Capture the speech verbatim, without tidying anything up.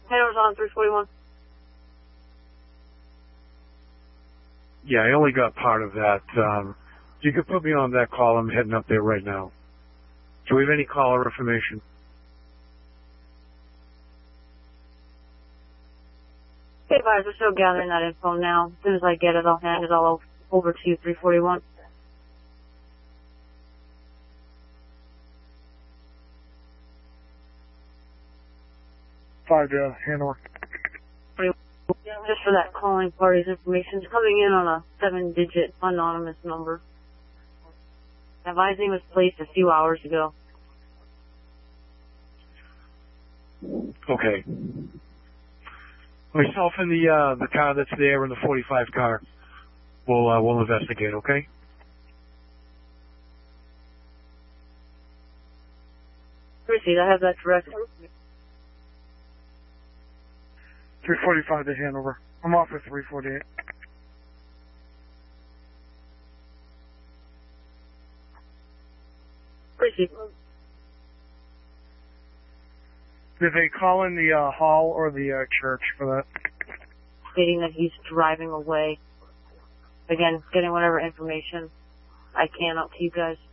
Hanover's on three forty-one. Yeah, I only got part of that. Um, you could put me on that call. I'm heading up there right now. Do we have any caller information? Okay, guys, we're still gathering that info now. As soon as I get it, I'll hand it all over to you, three forty-one. Five, uh, Hanover. Just for that calling party's information, it's coming in on a seven-digit anonymous number. Advising was placed a few hours ago. Okay. Myself and the uh, the car that's there and the forty-five car, we'll uh, we'll investigate. Okay. Proceed. I have that direct. three forty-five to Hanover. I'm off at three forty-eight. Proceed. Did they call in the uh, hall or the uh, church for that? Stating that he's driving away. Again, getting whatever information I can up to you guys.